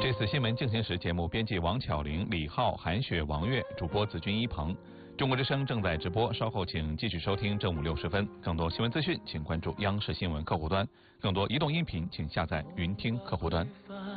这次新闻进行时节目编辑王巧玲、李浩、韩雪、王悦，主播子君、一鹏。中国之声正在直播，稍后请继续收听正午60分。更多新闻资讯，请关注央视新闻客户端；更多移动音频，请下载云听客户端。